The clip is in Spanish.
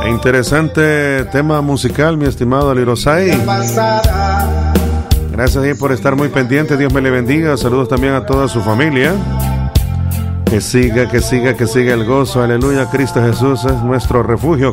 Interesante tema musical, mi estimado Alirosai. Gracias ahí por estar muy pendiente. Dios me le bendiga. Saludos también a toda su familia. Que siga el gozo. Aleluya. Cristo Jesús es nuestro refugio.